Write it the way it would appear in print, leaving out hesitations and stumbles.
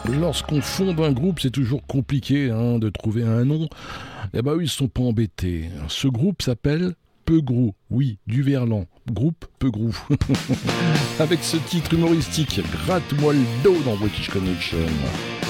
Lorsqu'on fonde un groupe, c'est toujours compliqué de trouver un nom. Eh ben eux, ils sont pas embêtés. Ce groupe s'appelle Peugrou. Oui, du verlan. Groupe Peugrou. Avec ce titre humoristique, gratte-moi le dos dans British Connection.